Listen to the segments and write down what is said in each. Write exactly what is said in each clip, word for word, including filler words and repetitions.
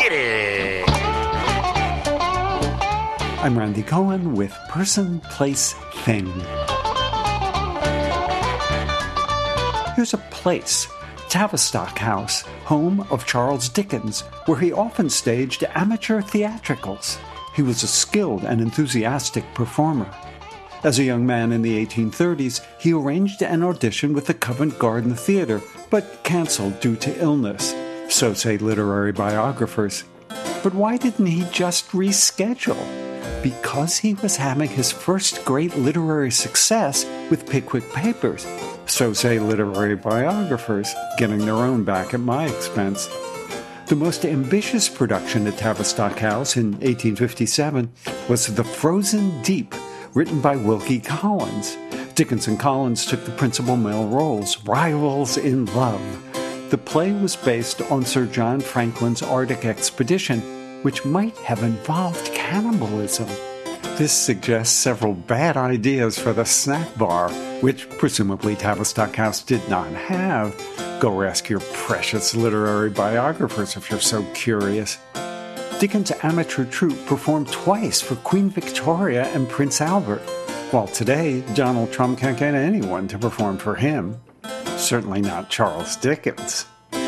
Get it! I'm Randy Cohen with Person, Place, Thing. Here's a place, Tavistock House, home of Charles Dickens, where he often staged amateur theatricals. He was a skilled and enthusiastic performer. As a young man in the eighteen thirties, he arranged an audition with the Covent Garden Theatre, but cancelled due to illness. So say literary biographers. But why didn't he just reschedule? Because he was having his first great literary success with Pickwick Papers. So say literary biographers, getting their own back at my expense. The most ambitious production at Tavistock House in eighteen fifty-seven was The Frozen Deep, written by Wilkie Collins. Dickens and Collins took the principal male roles, rivals in love. The play was based on Sir John Franklin's Arctic expedition, which might have involved cannibalism. This suggests several bad ideas for the snack bar, which presumably Tavistock House did not have. Go ask your precious literary biographers if you're so curious. Dickens' amateur troupe performed twice for Queen Victoria and Prince Albert, while today Donald Trump can't get anyone to perform for him. Certainly not Charles Dickens.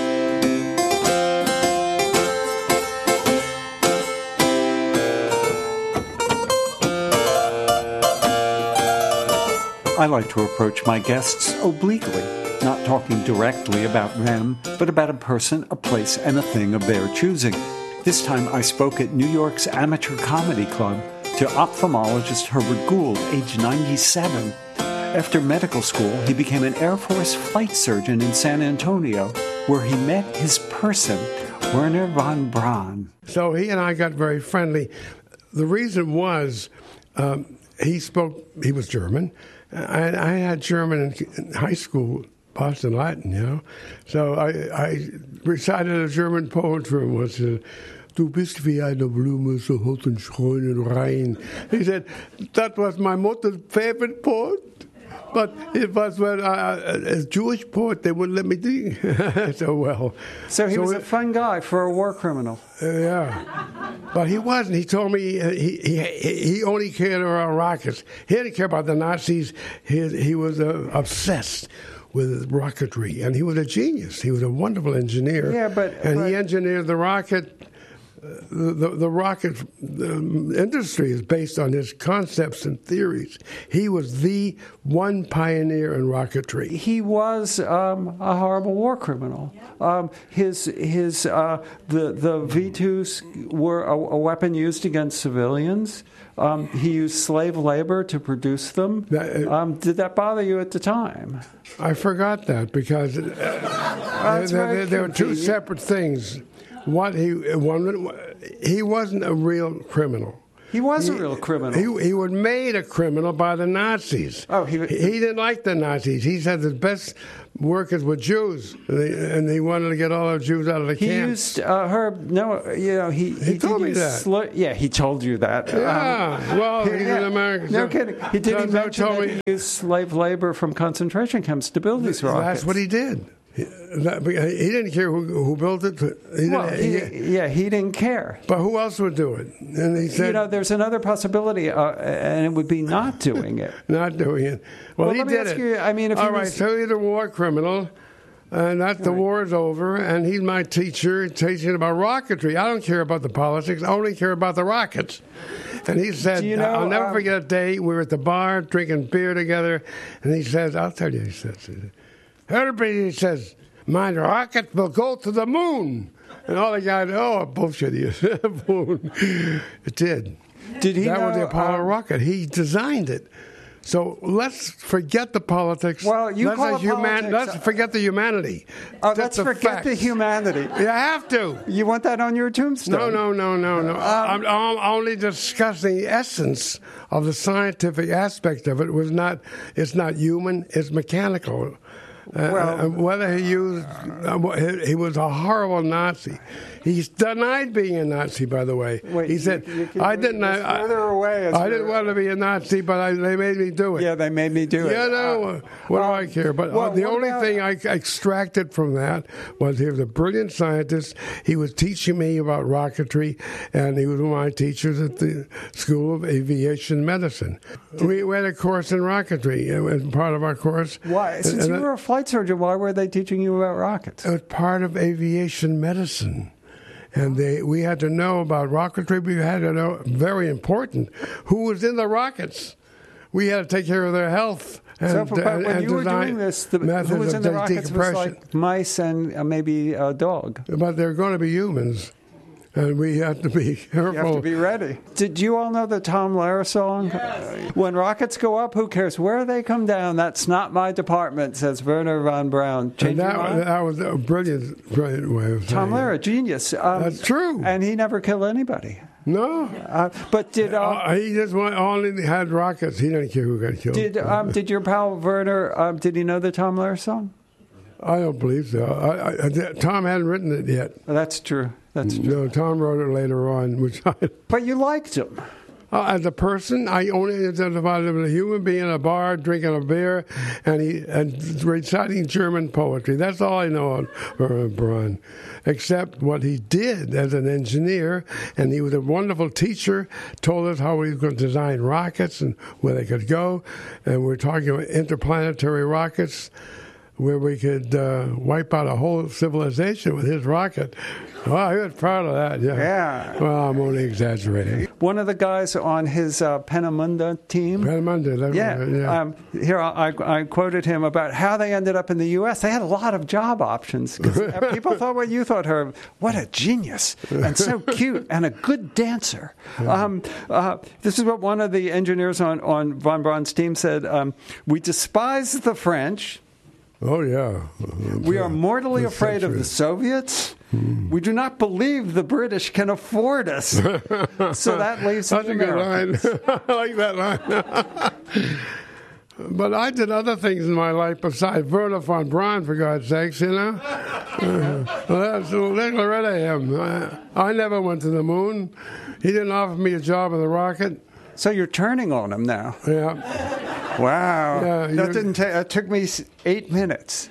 I like to approach my guests obliquely, not talking directly about them, but about a person, a place, and a thing of their choosing. This time I spoke at New York's Amateur Comedy Club to ophthalmologist Herbert Gould, age ninety-seven. After medical school, he became an Air Force flight surgeon in San Antonio, where he met his person, Wernher von Braun. So he and I got very friendly. The reason was um, he spoke, he was German. I, I had German in high school, Boston Latin, you know. So I, I recited a German poem for him once. Uh, Du bist wie eine Blume, so hot und schön und rein. He said, that was my mother's favorite poet. But it was when I, as Jewish poet, they wouldn't let me sing. So well. So he so was it, a fun guy for a war criminal. Uh, yeah. But he wasn't. He told me uh, he, he he only cared about rockets. He didn't care about the Nazis. He, he was uh, obsessed with rocketry. And he was a genius. He was a wonderful engineer. Yeah, but... And but, he engineered the rocket... The, the, the rocket um, industry is based on his concepts and theories. He was the one pioneer in rocketry. He was um, a horrible war criminal. Um, his his uh, the the V twos were a, a weapon used against civilians. Um, he used slave labor to produce them. That, uh, um, did that bother you at the time? I forgot that because uh, there, there, there were two separate things. What he one, he wasn't a real criminal. He was he, a real criminal. He, he was made a criminal by the Nazis. Oh, he, he, he didn't like the Nazis. He said his best workers were Jews, and, they, and he wanted to get all the Jews out of the he camp. He used uh, Herb. No, you know he. He, he told me that. Slur, yeah, he told you that. Yeah. Um, well, he's yeah, an American. No so, kidding. He didn't so, mention told that me, he used slave labor from concentration camps to build these rockets. That's what he did. He, that, he didn't care who, who built it. He well, he, he, yeah, he didn't care. But who else would do it? And he said, you know, there's another possibility, uh, and it would be not doing it. Not doing it. Well, well he let did me ask it. You, I mean, if all he right, was... so he's a war criminal, and that the right. war is over, and he's my teacher, teaching about rocketry. I don't care about the politics. I only care about the rockets. And he said, you know, I'll never um, forget a day. We were at the bar drinking beer together, and he says, I'll tell you, he says, everybody, he says, my rocket will go to the moon. And all the guys, oh, bullshit, he is. Moon. It did. Did he That know, was the Apollo um, rocket. He designed it. So let's forget the politics. Well, you let's call it human, politics. Let's forget the humanity. Oh, That's let's forget fact. the humanity. You have to. You want that on your tombstone? No, no, no, no, no. Um, I'm, I'm only discussing the essence of the scientific aspect of it. it was not. It's not human. It's mechanical. Well, uh, whether he used, uh, he, he was a horrible Nazi. He's denied being a Nazi, by the way. Wait, he said, you, you "I didn't. I, further away I didn't want to be a Nazi, but I, they made me do it." Yeah, they made me do it. You know, uh, what uh, do I care? But well, uh, the only about, thing I extracted from that was he was a brilliant scientist. He was teaching me about rocketry, and he was one of my teachers at the School of Aviation Medicine. We, we had a course in rocketry as part of our course. Why? Since and, you were a flight surgeon, why were they teaching you about rockets? It was part of aviation medicine. And they, we had to know about rocketry. We had to know, very important, who was in the rockets. We had to take care of their health. And, so for, and, when and you were doing this, the, who was in the rockets was like mice and uh, maybe a dog. But they're going to be humans. And we have to be careful. You have to be ready. Did you all know the Tom Lehrer song? Yes. When rockets go up, who cares where they come down? That's not my department, says Werner von Braun. Change that, that was a brilliant, brilliant way of Tom saying Lehrer, it. Genius. Um, That's true. And he never killed anybody. No. Uh, but did... Uh, uh, he just went, only had rockets. He didn't care who got killed. Did, um, did your pal Werner, um, did he know the Tom Lehrer song? I don't believe so. I, I, Tom hadn't written it yet. Oh, that's true. That's true. No, Tom wrote it later on. Which I, but you liked him. Uh, as a person, I only identified him as a human being in a bar, drinking a beer, and he and reciting German poetry. That's all I know of Werner Braun, except what he did as an engineer. And he was a wonderful teacher, told us how he was going to design rockets and where they could go. And we're talking about interplanetary rockets, where we could uh, wipe out a whole civilization with his rocket. Well, he was proud of that, yeah. Yeah. Well, I'm only exaggerating. One of the guys on his uh, Peenemünde team. Peenemünde, that's yeah. Right, yeah. Um, here, I, I quoted him about how they ended up in the U S. They had a lot of job options. People thought what you thought, Herb. What a genius. And so cute. And a good dancer. Yeah. Um, uh, this is what one of the engineers on, on von Braun's team said. Um, we despise the French. Oh, yeah. We are mortally afraid of the Soviets. Hmm. We do not believe the British can afford us. So that leaves That's the a good line. I like that line. But I did other things in my life besides Werner von Braun, for God's sakes, you know. Uh, well, that's let of him. I, I never went to the moon. He didn't offer me a job with a rocket. So you're turning on him now. Yeah. Wow. Yeah, that didn't take. That took me eight minutes.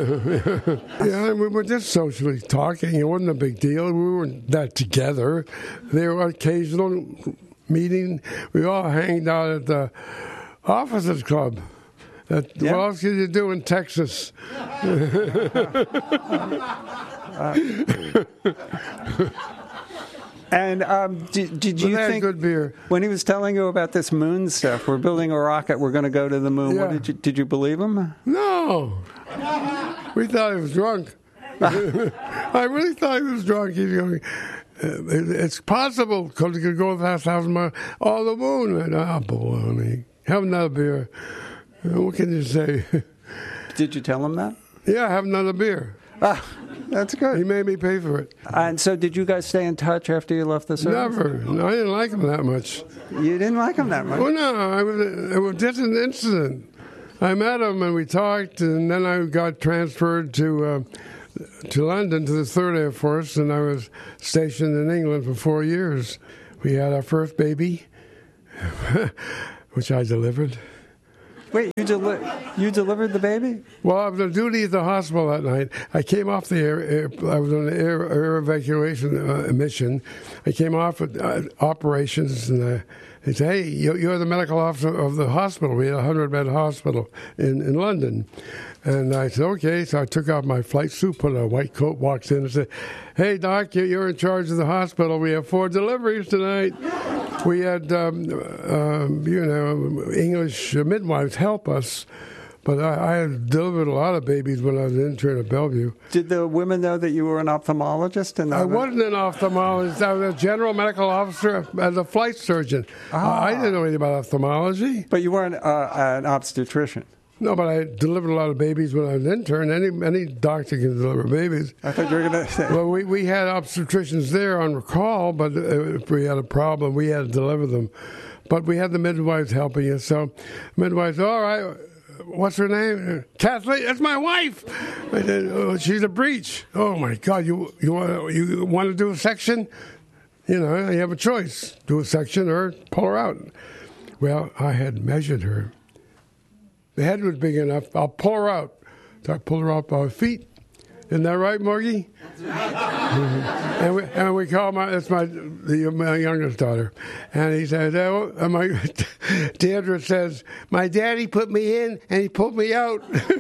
Yeah, we were just socially talking. It wasn't a big deal. We weren't that together. There were occasional meeting. We all hanged out at the Officers Club. That, yeah. What else could you do in Texas? uh, And um, did, did you think, good beer. when he was telling you about this moon stuff, we're building a rocket, we're going to go to the moon, yeah. what did you did you believe him? No. We thought he was drunk. I really thought he was drunk. He's going, it's possible because he could go a thousand miles. Oh, the moon. And, oh, baloney. Have another beer. What can you say? Did you tell him that? Yeah, have another beer. Ah, that's good. He made me pay for it. And so did you guys stay in touch after you left the service? Never. No, I didn't like him that much. You didn't like him that much? Well, no. I was, it was just an incident. I met him and we talked, and then I got transferred to uh, to London to the Third Air Force, and I was stationed in England for four years. We had our first baby, which I delivered. Wait, you, deli- you delivered the baby? Well, I was on duty at the hospital that night. I came off the air, air I was on an air, air evacuation uh, mission. I came off with uh, operations, and uh, they said, hey, you're the medical officer of the hospital. We had a hundred-bed hospital in, in London. And I said, okay. So I took off my flight suit, put on a white coat, walked in and said, hey, Doc, you're in charge of the hospital. We have four deliveries tonight. We had, um, uh, you know, English midwives help us. But I, I had delivered a lot of babies when I was an intern at Bellevue. Did the women know that you were an ophthalmologist? And I wasn't an ophthalmologist. I was a general medical officer as a flight surgeon. Ah. I didn't know anything about ophthalmology. But you weren't uh, an obstetrician. No, but I delivered a lot of babies when I was an intern. Any any doctor can deliver babies. I thought you were going to say. Well, we, we had obstetricians there on call, but if we had a problem, we had to deliver them. But we had the midwives helping us. So midwives, all right, what's her name? Kathleen. That's my wife. I said, oh, she's a breech. Oh my God! You you want you want to do a section? You know, you have a choice: do a section or pull her out. Well, I had measured her. The head was big enough. I'll pull her out. So I pulled her out by her feet. Isn't that right, Morgie? and, we, and we call my that's my the, my youngest daughter, and he said, "Oh, and my Deirdre says, my daddy put me in and he pulled me out."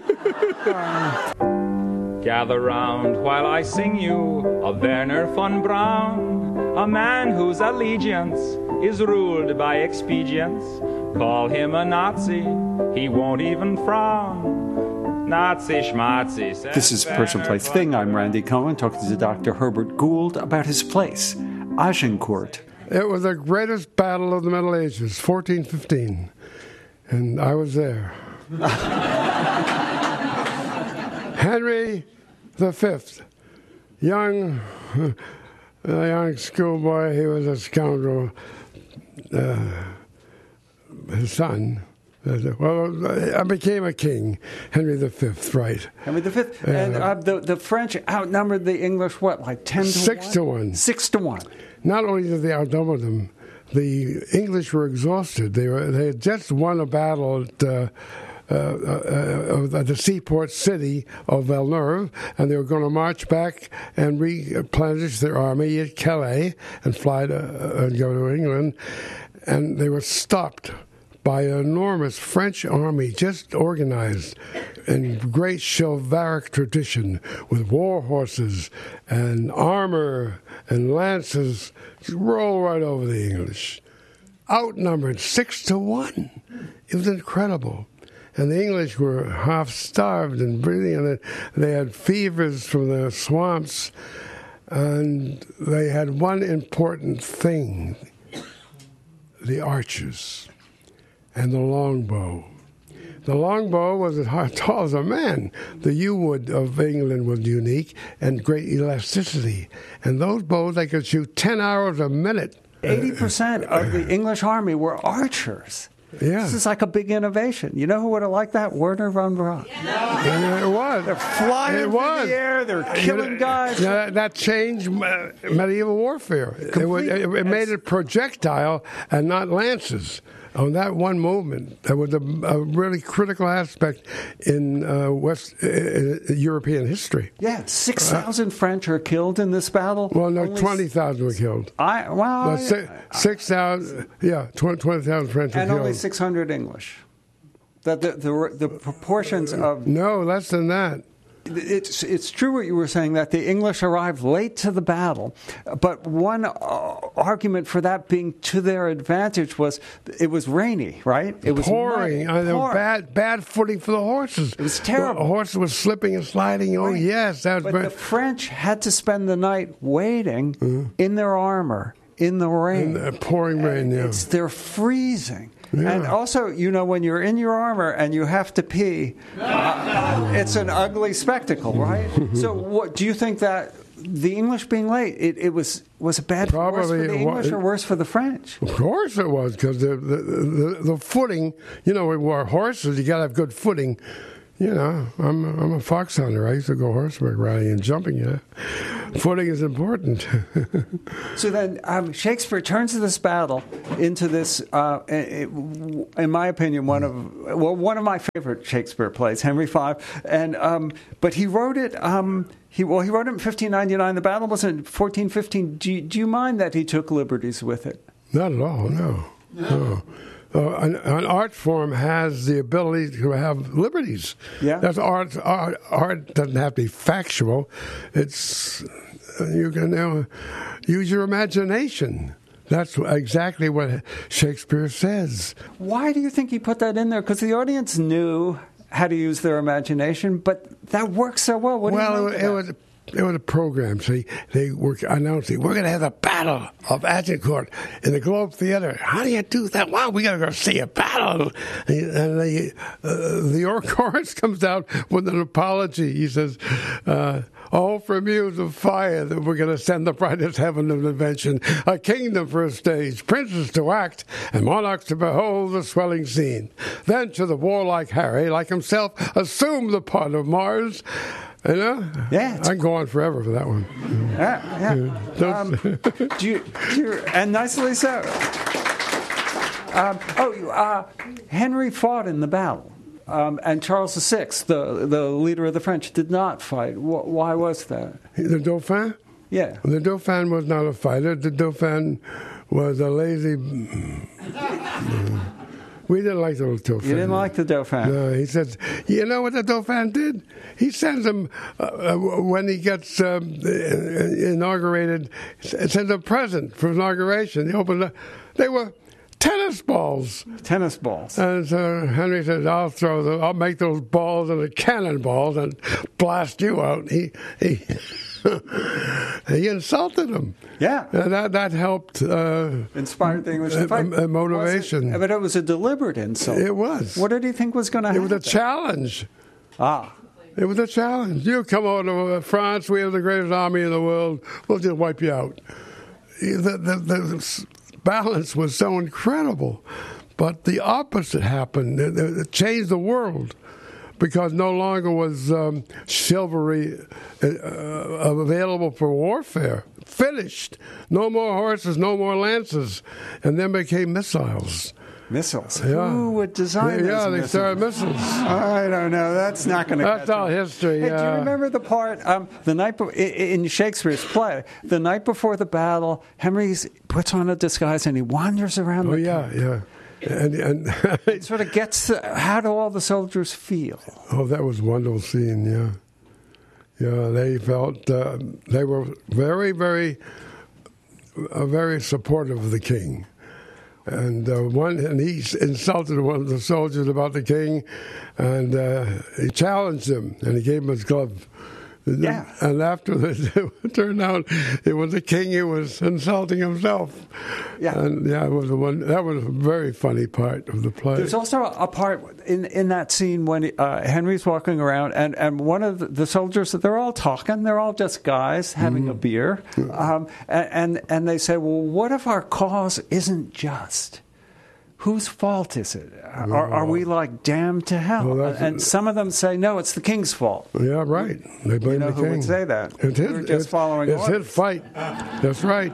Gather round while I sing you of Werner von Braun, a man whose allegiance is ruled by expedience. Call him a Nazi, he won't even frown. Nazi schmazi. This is Person Place Thing. I'm Randy Cohen, talking to Doctor Herbert Gould about his place, Agincourt. It was the greatest battle of the Middle Ages, fourteen fifteen, and I was there. Henry the Fifth, young, a young schoolboy. He was a scoundrel. Uh, his son. Well, I became a king, Henry the Fifth, right? Henry the Fifth, and uh, the the French outnumbered the English. What, like ten to six one? to one. Six to one. Not only did they outnumber them, the English were exhausted. They were they had just won a battle at uh, uh, uh, at the seaport city of Villeneuve, and they were going to march back and replenish their army at Calais and fly to uh, and go to England, and they were stopped by an enormous French army just organized in great chivalric tradition with war horses and armor and lances, just roll right over the English. Outnumbered six to one. It was incredible. And the English were half starved and breathing, and they had fevers from the swamps, and they had one important thing, the archers. And the longbow. The longbow was as tall as a man. The yew wood of England was unique and great elasticity. And those bows, they could shoot ten arrows a minute. eighty percent of the English army were archers. Yeah. This is like a big innovation. You know who would have liked that? Werner von Braun. Yeah, it was. They're flying it through was. the air. They're killing you know, guys. Yeah, that changed medieval warfare. It, was, it, it made it projectile and not lances. On that one movement, that was a, a really critical aspect in uh, West uh, European history. Yeah, six thousand uh, French are killed in this battle. Well, no, twenty thousand were killed. I well, well six, six thousand, yeah, twenty thousand French were and killed, only six hundred English. That the, the the proportions of no less than that. It's it's true what you were saying, that the English arrived late to the battle, but one uh, argument for that being to their advantage was it was rainy, right? It was pouring. muddy, uh, pouring. Bad bad footing for the horses. It was terrible. The horses were slipping and sliding. Oh right. yes, that was. But very... the French had to spend the night waiting mm-hmm. in their armor in the rain, in the pouring rain. Yeah, it's, they're freezing. Yeah. And also, you know, when you're in your armor and you have to pee, uh, it's an ugly spectacle, right? So, what do you think that the English being late, it, it was was it bad Probably, worse for the English or worse for the French? Of course it was, because the, the the the footing. You know, we were horses. You got to have good footing. You know, I'm I'm a fox hunter. I used to go horseback riding and jumping. You know, footing is important. So then, um, Shakespeare turns to this battle into this, uh, in my opinion, one of well, one of my favorite Shakespeare plays, Henry the Fifth. And um, but he wrote it. Um, he well, he wrote it in fifteen ninety-nine. The battle was in fourteen fifteen. Do you, do you mind that he took liberties with it? Not at all. No. No. Uh, an, an art form has the ability to have liberties. Yeah, that's art. Art, art doesn't have to be factual. It's you can uh, use your imagination. That's exactly what Shakespeare says. Why do you think he put that in there? Because the audience knew how to use their imagination, but that works so well. What do well, you think it, of was there was a program. See, they were announcing we're going to have the Battle of Agincourt in the Globe Theater. How do you do that? Wow, we got to go see a battle. And the uh, the Or chorus comes out with an apology. He says, uh, "All from you the fire that we're going to send the brightest heaven of invention, a kingdom for a stage, princes to act, and monarchs to behold the swelling scene. Then to the warlike Harry, like himself, assume the part of Mars." You know? Yeah. I can go on forever for that one. Yeah, yeah. Um, do you, do you, and nicely so. Um, oh, uh, Henry fought in the battle, um, and Charles the Sixth, the, the leader of the French, did not fight. Wh- why was that? The Dauphin? Yeah. The Dauphin was not a fighter. The Dauphin was a lazy... We didn't like the Dauphin. You didn't like the Dauphin? No, he says, you know what the Dauphin did? He sends him, uh, uh, when he gets um, inaugurated, sends a present for inauguration. He opened it. They were tennis balls. Tennis balls. And so Henry says, I'll throw them, I'll make those balls into cannonballs and blast you out. He... he He insulted him. Yeah. And that that helped. Uh, Inspired the English to fight. Uh, motivation. It, but it was a deliberate insult. It was. What did he think was going to happen? It was a challenge. Ah. It was a challenge. You come over to France, we have the greatest army in the world, we'll just wipe you out. The, the, the balance was so incredible. But the opposite happened. It, it changed the world. Because no longer was um, chivalry uh, available for warfare. Finished. No more horses, no more lances. And then became missiles. Missiles? Yeah. Who would design they, those Yeah, they missiles? started missiles. I don't know. That's not going to That's all me. history, Hey, yeah. do you remember the part, um, the night be- in Shakespeare's play, the night before the battle, Henry puts on a disguise and he wanders around Oh, the yeah, camp. yeah. And, and It sort of gets, to, how do all the soldiers feel? oh, that was a wonderful scene, yeah. Yeah, they felt, uh, they were very, very, uh, very supportive of the king. And uh, one, and he insulted one of the soldiers about the king, and uh, he challenged him, and he gave him his glove. Yeah. And after this, it turned out it was the king who was insulting himself. Yeah. And yeah, it was the one that was a very funny part of the play. There's also a part in, in that scene when uh, Henry's walking around, and, and one of the, the soldiers, they're all talking, they're all just guys having mm-hmm. a beer, um, and, and and they say, well, what if our cause isn't just? Whose fault is it? Are, are we like damned to hell? Well, and some of them say, no, it's the king's fault. Yeah, right. They blame you know the who king. would say that? It's his, We're just it's, following It's orders. his fight. That's right.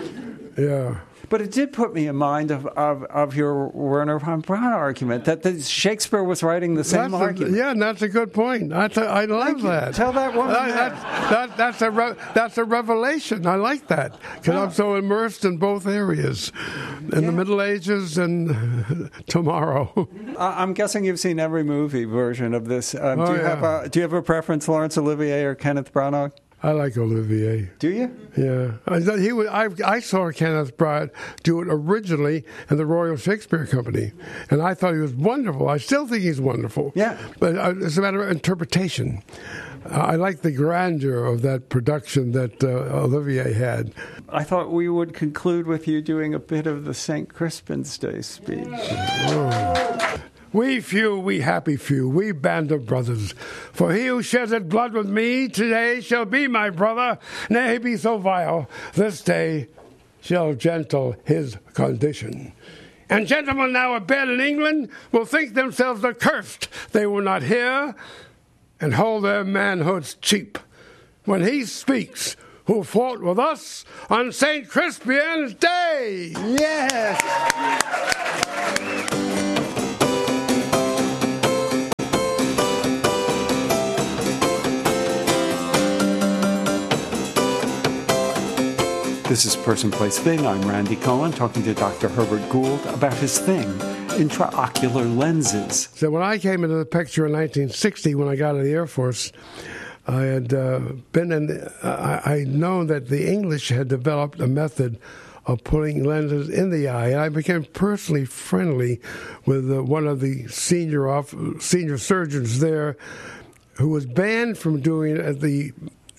Yeah. But it did put me in mind of, of, of your Werner von Braun argument, that the, Shakespeare was writing the same that's argument. A, yeah, and that's a good point. That's a, I love Thank that. You. Tell that woman that, that. that, that's, a re, that's a revelation. I like that, because yeah. I'm so immersed in both areas, in yeah. the Middle Ages and tomorrow. I'm guessing you've seen every movie version of this. Um, oh, do, you yeah. have a, do you have a preference, Laurence Olivier or Kenneth Branagh? I like Olivier. Do you? Yeah, I, he was, I, I saw Kenneth Branagh do it originally in the Royal Shakespeare Company, and I thought he was wonderful. I still think he's wonderful. Yeah, but uh, it's a matter of interpretation. Uh, I like the grandeur of that production that uh, Olivier had. I thought we would conclude with you doing a bit of the Saint Crispin's Day speech. Oh. We few, we happy few, we band of brothers. For he who shedded blood with me today shall be my brother. Nay, he be so vile, this day shall gentle his condition. And gentlemen now abed in England will think themselves accursed. They will not hear and hold their manhoods cheap. When he speaks, who fought with us on Saint Crispin's Day. Yes! This is Person, Place, Thing. I'm Randy Cohen, talking to Doctor Herbert Gould about his thing, intraocular lenses. So when I came into the picture in nineteen sixty, when I got out of the Air Force, I had uh, been in, uh, I'd known that the English had developed a method of putting lenses in the eye, and I became personally friendly with uh, one of the senior off, senior surgeons there, who was banned from doing it at the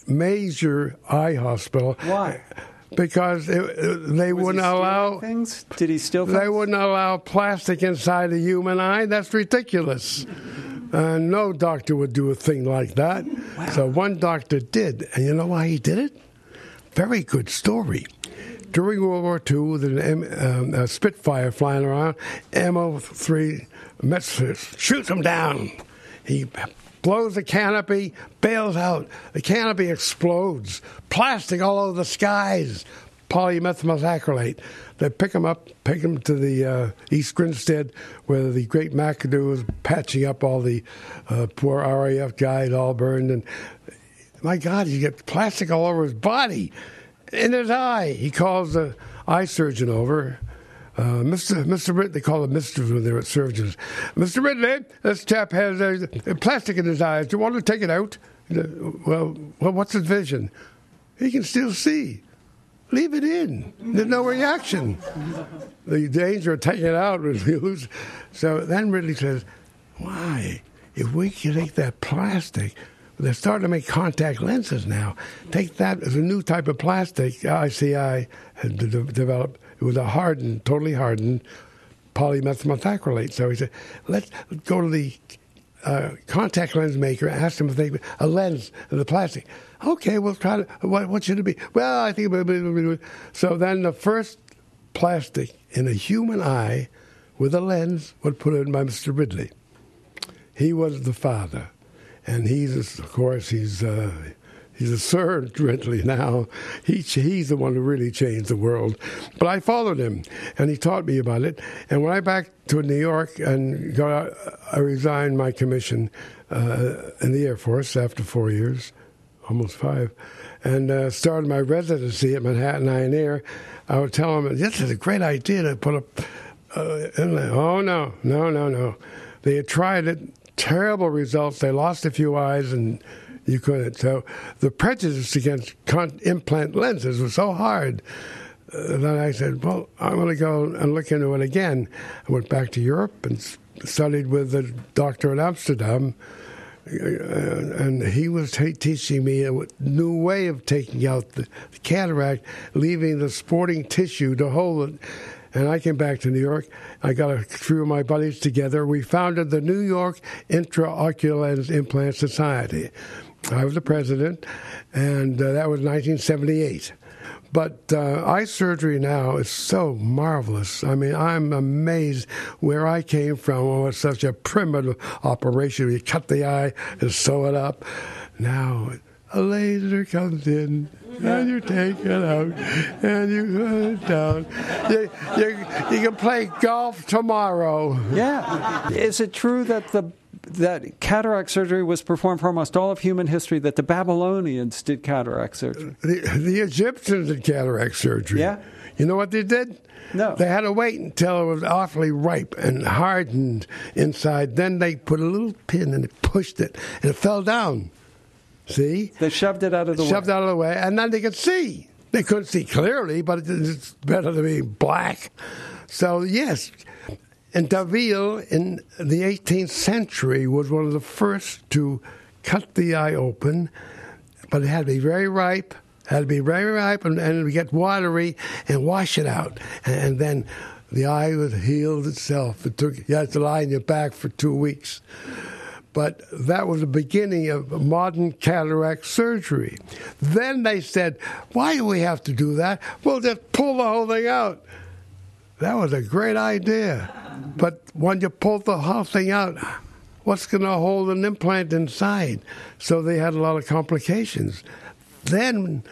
major eye hospital. Why? Because it, it, they Was wouldn't he allow things. Did he steal things? they wouldn't allow plastic inside the human eye. That's ridiculous. Uh, no doctor would do a thing like that. Wow. So one doctor did, and you know why he did it? Very good story. During World War Two, with an um, a Spitfire flying around, M O three shoots him down. He blows the canopy, bails out. The canopy explodes. Plastic all over the skies. Polymethylmethacrylate. They pick him up, take him to the uh, East Grinstead, where the great McAdoo was patching up all the uh, poor R A F guys, all burned. And my God, you get plastic all over his body, in his eye. He calls the eye surgeon over. Uh, Mister Mister Ridley, they call him Mister when they're at surgeons. Mister Ridley, this chap has uh, plastic in his eyes. Do you want to take it out? Well, well, what's his vision? He can still see. Leave it in. There's no reaction. The danger of taking it out was you lose. So then Ridley says, why? If we can take that plastic, they're starting to make contact lenses now. Take that as a new type of plastic. I C I had de- developed. It was a hardened, totally hardened polymethylmethacrylate. So he said, let's go to the uh, contact lens maker, ask them if they a lens of the plastic. Okay, we'll try to. What, what should it be? Well, I think. So then the first plastic in a human eye with a lens was put in by Mister Ridley. He was the father, and he's of course he's uh, he's a Sir Ridley now. He he's the one who really changed the world. But I followed him, and he taught me about it. And when I back to New York and got out, I resigned my commission uh, in the Air Force after four years. Almost five, and uh, started my residency at Manhattan Eye and Ear. I would tell them, this is a great idea to put up. Uh, oh, no, no, no, no. They had tried it, terrible results. They lost a few eyes, and you couldn't. So the prejudice against con- implant lenses was so hard uh, that I said, well, I'm going to go and look into it again. I went back to Europe and studied with the doctor in Amsterdam. Uh, and he was t- teaching me a new way of taking out the, the cataract, leaving the sporting tissue to hold it. And I came back to New York. I got a few of my buddies together. We founded the New York Intraocular Lens Implant Society. I was the president, and uh, that was nineteen seventy-eight. But uh, eye surgery now is so marvelous. I mean, I'm amazed where I came from. It was such a primitive operation. You cut the eye and sew it up. Now a laser comes in, and you take it out, and you put it down. You, you, you can play golf tomorrow. Yeah. Is it true that the that cataract surgery was performed for almost all of human history, that the Babylonians did cataract surgery? The, the Egyptians did cataract surgery. Yeah. You know what they did? No. They had to wait until it was awfully ripe and hardened inside. Then they put a little pin and it pushed it, and it fell down. See? They shoved it out of the shoved way. out of the way, and then they could see. They couldn't see clearly, but it's better to be black. So, yes. And Daville, in the eighteenth century, was one of the first to cut the eye open, but it had to be very ripe, had to be very ripe, and, and it would get watery, and wash it out. And, and then the eye would heal itself. It took, you had to lie on your back for two weeks. But that was the beginning of modern cataract surgery. Then they said, why do we have to do that? We'll just pull the whole thing out. That was a great idea. But when you pull the whole thing out, what's going to hold an implant inside? So they had a lot of complications. Then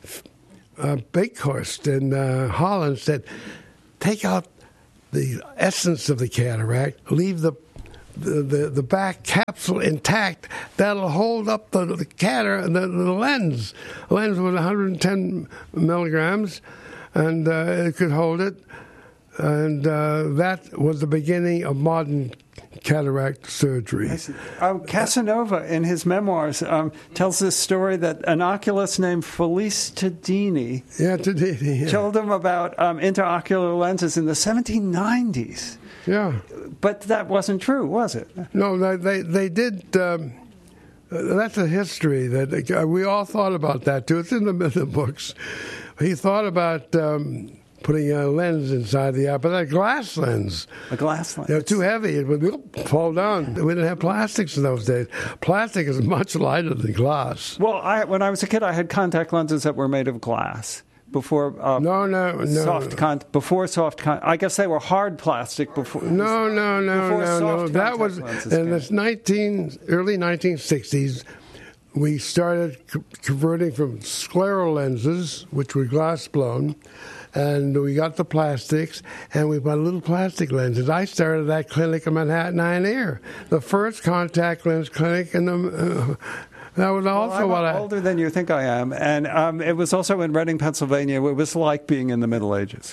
uh, Bakehorst in uh, Holland said, take out the essence of the cataract, leave the the, the, the back capsule intact. That'll hold up the, the cataract, the, the lens. The lens was one hundred ten milligrams, and uh, it could hold it. And uh, that was the beginning of modern cataract surgery. Um, Casanova, in his memoirs, um, tells this story that an oculist named Felice Tadini yeah, Tadini, yeah. told him about um, intraocular lenses in the seventeen nineties. Yeah. But that wasn't true, was it? No, they they, they did um, Uh, that's a history that uh, we all thought about that, too. It's in the, the books. He thought about um, putting a lens inside the eye, but a glass lens. A glass lens. They're too heavy. It would fall down. We didn't have plastics in those days. Plastic is much lighter than glass. Well, I, when I was a kid, I had contact lenses that were made of glass. Before uh, no, no, no. soft con- before soft con- I guess they were hard plastic before. No, no, no, before no, no. That was in the nineteen early nineteen sixties. We started co- converting from scleral lenses, which were glass blown, and we got the plastics, and we bought little plastic lenses. I started that clinic in Manhattan Eye and Ear, the first contact lens clinic in the. Uh, That was also well, I'm what I... older than you think I am, and um, it was also in Reading, Pennsylvania. It was like being in the Middle Ages.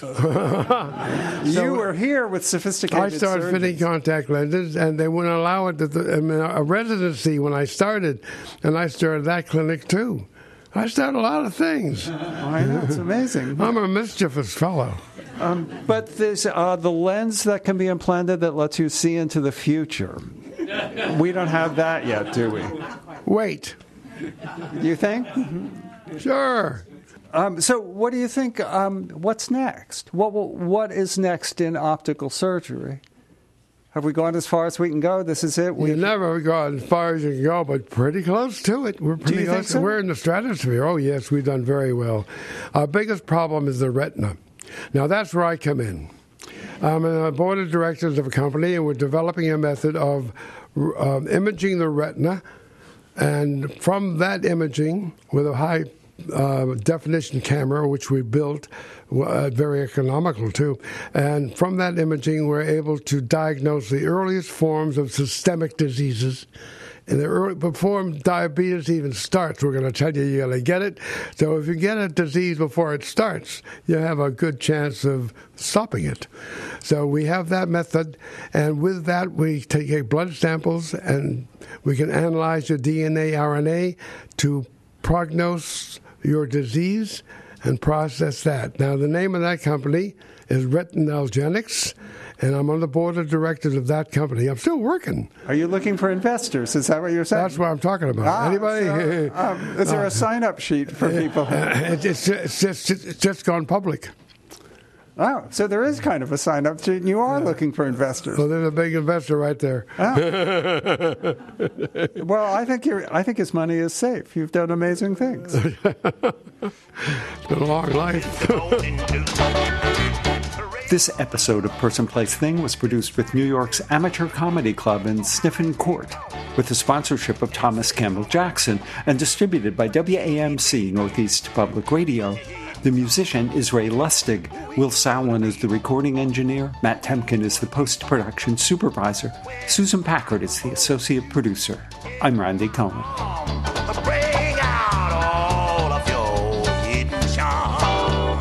You so, were here with sophisticated I started surgeons. fitting contact lenses, and they wouldn't allow it. To the, I mean, a residency when I started, and I started that clinic too. I started a lot of things. I know, it's amazing. I'm a mischievous fellow. Um, but there's uh, the lens that can be implanted that lets you see into the future. We don't have that yet, do we? Wait. You think? Mm-hmm. Sure. Um, so what do you think, um, what's next? What will, What is next in optical surgery? Have we gone as far as we can go? This is it? We never go as far as you can go, but pretty close to it. We're pretty do you close. think so? We're in the stratosphere. Oh, yes, we've done very well. Our biggest problem is the retina. Now, that's where I come in. I'm on the board of directors of a company, and we're developing a method of uh, imaging the retina. And from that imaging, with a high uh, definition camera, which we built, uh, very economical too, and from that imaging, we're able to diagnose the earliest forms of systemic diseases. And the early, before diabetes even starts, we're going to tell you you're going to get it. So if you get a disease before it starts, you have a good chance of stopping it. So we have that method, and with that we take blood samples and we can analyze your D N A, R N A to prognose your disease and process that. Now the name of that company is Retinalgenics, and I'm on the board of directors of that company. I'm still working. Are you looking for investors? Is that what you're saying? That's what I'm talking about. Ah, Anybody? So, um, is there a sign-up sheet for people? Uh, it's, it's, it's, just, it's just gone public. Oh, so there is kind of a sign-up sheet, and you are looking for investors. Well, there's a big investor right there. Oh. Well, I think you're, I think his money is safe. You've done amazing things. It's been a long life. This episode of Person, Place, Thing was produced with New York's Amateur Comedy Club in Sniffen Court, with the sponsorship of Thomas Campbell Jackson, and distributed by W A M C Northeast Public Radio. The musician is Ray Lustig. Will Samlin is the recording engineer. Matt Temkin is the post-production supervisor. Susan Packard is the associate producer. I'm Randy Cohen. Bring out all of your hidden charm.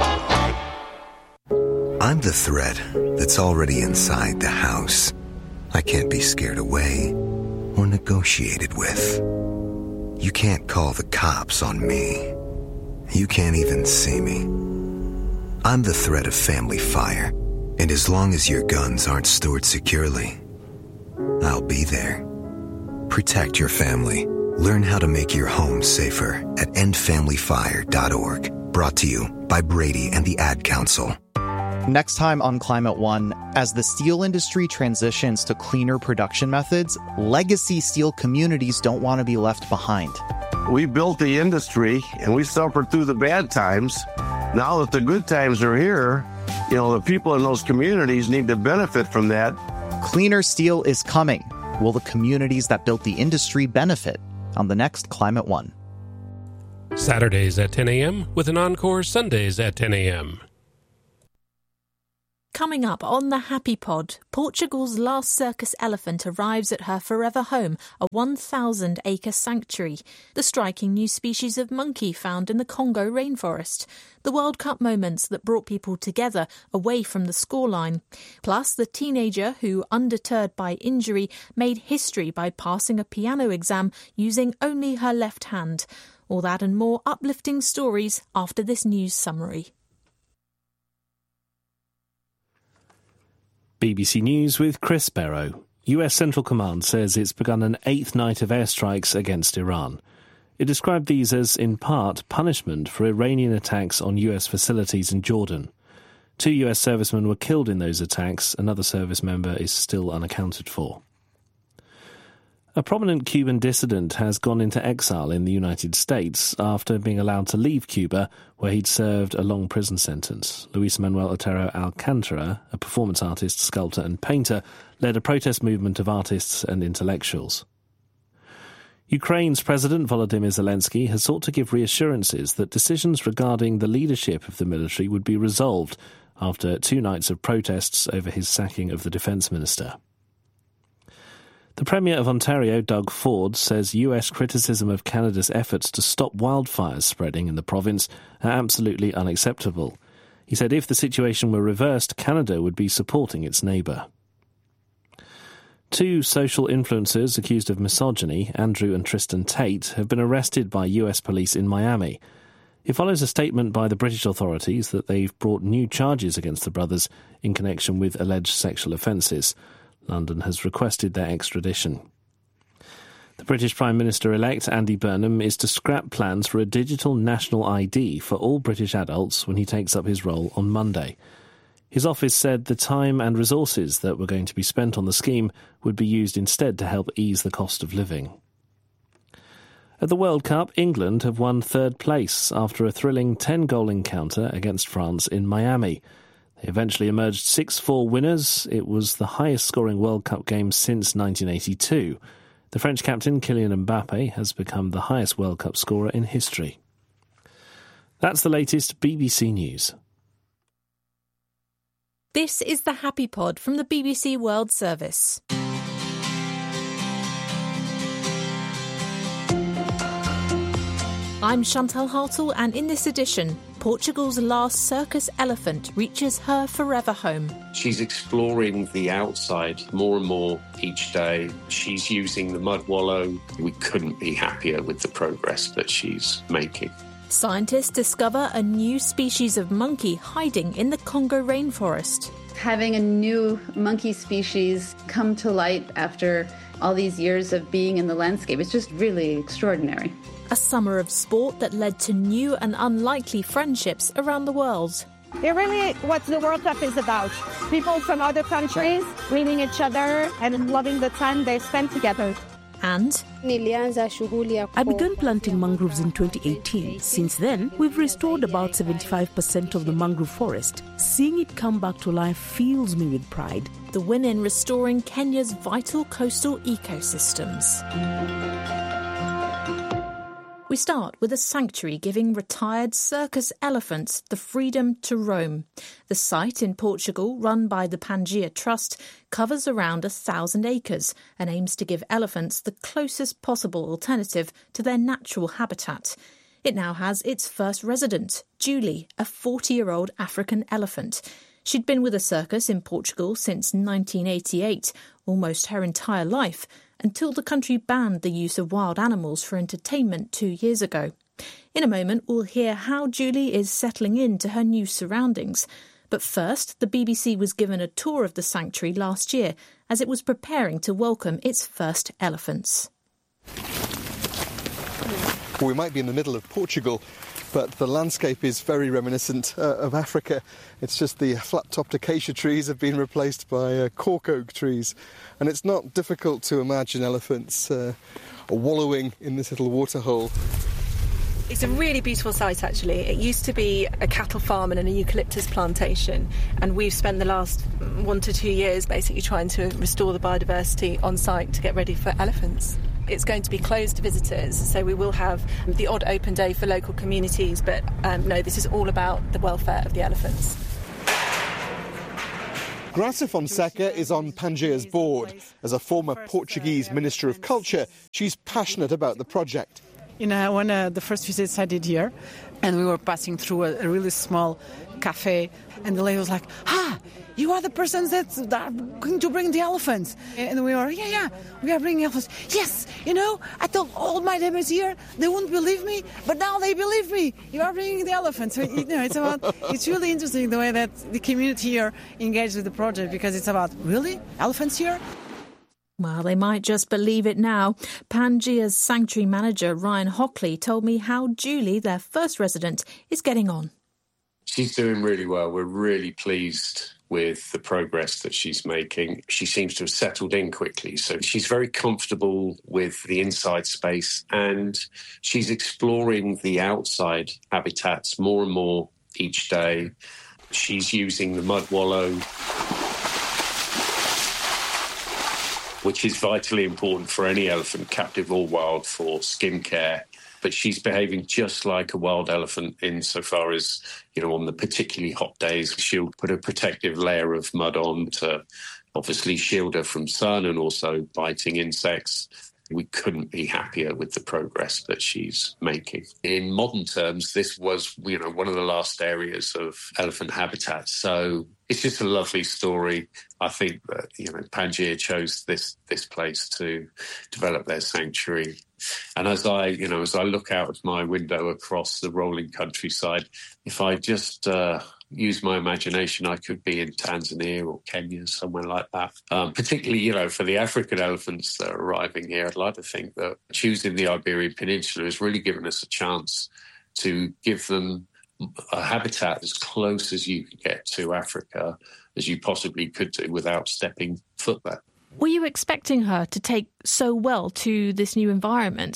I'm the threat that's already inside the house. I can't be scared away or negotiated with. You can't call the cops on me. You can't even see me. I'm the threat of family fire, and as long as your guns aren't stored securely, I'll be there. Protect your family. Learn how to make your home safer at end family fire dot org. Brought to you by Brady and the Ad Council. Next time on Climate One, as the steel industry transitions to cleaner production methods, legacy steel communities don't want to be left behind. We built the industry and we suffered through the bad times. Now that the good times are here, you know, the people in those communities need to benefit from that. Cleaner steel is coming. Will the communities that built the industry benefit? On the next Climate One. Saturdays at ten a.m. with an encore Sundays at ten a.m. Coming up on the Happy Pod, Portugal's last circus elephant arrives at her forever home, a one thousand acre sanctuary. The striking new species of monkey found in the Congo rainforest. The World Cup moments that brought people together away from the scoreline. Plus, the teenager who, undeterred by injury, made history by passing a piano exam using only her left hand. All that and more uplifting stories after this news summary. B B C News with Chris Barrow. U S Central Command says it's begun an eighth night of airstrikes against Iran. It described these as, in part, punishment for Iranian attacks on U S facilities in Jordan. Two U S servicemen were killed in those attacks. Another service member is still unaccounted for. A prominent Cuban dissident has gone into exile in the United States after being allowed to leave Cuba, where he'd served a long prison sentence. Luis Manuel Otero Alcantara, a performance artist, sculptor and painter, led a protest movement of artists and intellectuals. Ukraine's President Volodymyr Zelensky has sought to give reassurances that decisions regarding the leadership of the military would be resolved after two nights of protests over his sacking of the defence minister. The Premier of Ontario, Doug Ford, says U S criticism of Canada's efforts to stop wildfires spreading in the province are absolutely unacceptable. He said if the situation were reversed, Canada would be supporting its neighbour. Two social influencers accused of misogyny, Andrew and Tristan Tate, have been arrested by U S police in Miami. It follows a statement by the British authorities that they've brought new charges against the brothers in connection with alleged sexual offences. London has requested their extradition. The British Prime Minister-elect Andy Burnham is to scrap plans for a digital national I D for all British adults when he takes up his role on Monday. His office said the time and resources that were going to be spent on the scheme would be used instead to help ease the cost of living. At the World Cup, England have won third place after a thrilling ten-goal encounter against France in Miami. They eventually emerged six four winners. It was the highest-scoring World Cup game since nineteen eighty-two. The French captain, Kylian Mbappe, has become the highest World Cup scorer in history. That's the latest B B C News. This is the Happy Pod from the B B C World Service. I'm Chantal Hartle, and in this edition, Portugal's last circus elephant reaches her forever home. She's exploring the outside more and more each day. She's using the mud wallow. We couldn't be happier with the progress that she's making. Scientists discover a new species of monkey hiding in the Congo rainforest. Having a new monkey species come to light after all these years of being in the landscape is just really extraordinary. A summer of sport that led to new and unlikely friendships around the world. They're really what the World Cup is about. People from other countries meeting each other and loving the time they spend together. And I began planting mangroves in twenty eighteen. Since then, we've restored about seventy-five percent of the mangrove forest. Seeing it come back to life fills me with pride. The win in restoring Kenya's vital coastal ecosystems. We start with a sanctuary giving retired circus elephants the freedom to roam. The site in Portugal, run by the Pangaea Trust, covers around a thousand acres and aims to give elephants the closest possible alternative to their natural habitat. It now has its first resident, Julie, a forty-year-old African elephant. She'd been with a circus in Portugal since nineteen eighty-eight, almost her entire life, until the country banned the use of wild animals for entertainment two years ago. In a moment, we'll hear how Julie is settling into her new surroundings. But first, the B B C was given a tour of the sanctuary last year as it was preparing to welcome its first elephants. We might be in the middle of Portugal, but the landscape is very reminiscent uh, of Africa. It's just the flat-topped acacia trees have been replaced by uh, cork oak trees. And it's not difficult to imagine elephants uh, wallowing in this little waterhole. It's a really beautiful site, actually. It used to be a cattle farm and an eucalyptus plantation, and we've spent the last one to two years basically trying to restore the biodiversity on site to get ready for elephants. It's going to be closed to visitors, so we will have the odd open day for local communities, but um, no, this is all about the welfare of the elephants. Graça Fonseca is on Pangaea's board. As a former Portuguese Minister of Culture, she's passionate about the project. You know, one of the first visits I did here, and we were passing through a, a really small cafe, and the lady was like, ah, you are the persons that, that are going to bring the elephants. And we were, yeah, yeah, we are bringing elephants. Yes, you know, I told all my neighbors here, they wouldn't believe me, but now they believe me. You are bringing the elephants. So, you know, it's about, it's really interesting the way that the community here engaged with the project, because it's about, really? Elephants here? Well, they might just believe it now. Pangaea's sanctuary manager, Ryan Hockley, told me how Julie, their first resident, is getting on. She's doing really well. We're really pleased with the progress that she's making. She seems to have settled in quickly. So she's very comfortable with the inside space and she's exploring the outside habitats more and more each day. She's using the mud wallow, which is vitally important for any elephant, captive or wild, for skin care. But she's behaving just like a wild elephant insofar as, you know, on the particularly hot days, she'll put a protective layer of mud on to obviously shield her from sun and also biting insects. We couldn't be happier with the progress that she's making. In modern terms, this was, you know, one of the last areas of elephant habitat. So it's just a lovely story. I think that, you know, Pangaea chose this this place to develop their sanctuary. And as I, you know, as I look out of my window across the rolling countryside, if I just uh, use my imagination, I could be in Tanzania or Kenya, somewhere like that. Um, particularly, you know, for the African elephants that are arriving here, I'd like to think that choosing the Iberian Peninsula has really given us a chance to give them a habitat as close as you could get to Africa as you possibly could do without stepping foot there. Were you expecting her to take so well to this new environment?